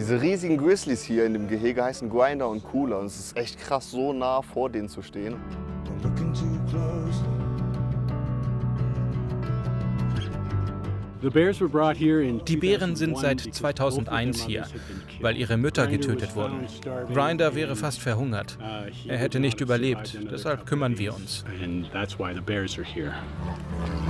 Diese riesigen Grizzlies hier in dem Gehege heißen Grinder und Cooler und es ist echt krass, so nah vor denen zu stehen. Die Bären sind seit 2001 hier, weil ihre Mütter getötet wurden. Grinder wäre fast verhungert. Er hätte nicht überlebt, deshalb kümmern wir uns.